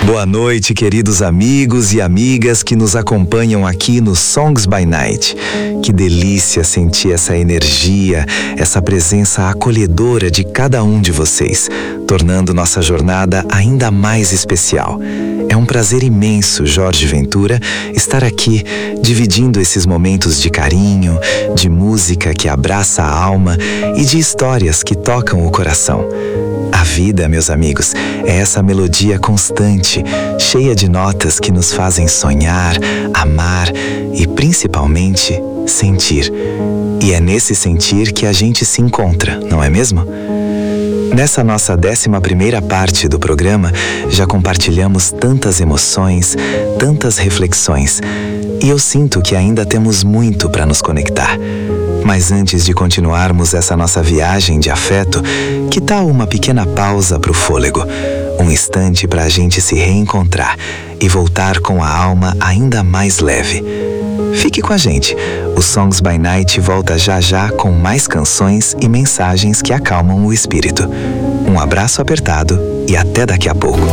Boa noite, queridos amigos e amigas que nos acompanham aqui no Songs by Night. Que delícia sentir essa energia, essa presença acolhedora de cada um de vocês, tornando nossa jornada ainda mais especial. É um prazer imenso, Jorge Ventura, estar aqui dividindo esses momentos de carinho, de música que abraça a alma e de histórias que tocam o coração. A vida, meus amigos, é essa melodia constante, cheia de notas que nos fazem sonhar, amar e, principalmente, sentir. E é nesse sentir que a gente se encontra, não é mesmo? Nessa nossa 11ª parte do programa, já compartilhamos tantas emoções, tantas reflexões, e eu sinto que ainda temos muito para nos conectar. Mas antes de continuarmos essa nossa viagem de afeto, que tal uma pequena pausa para o fôlego? Um instante para a gente se reencontrar e voltar com a alma ainda mais leve. Fique com a gente, o Songs by Night volta já já com mais canções e mensagens que acalmam o espírito. Um abraço apertado e até daqui a pouco.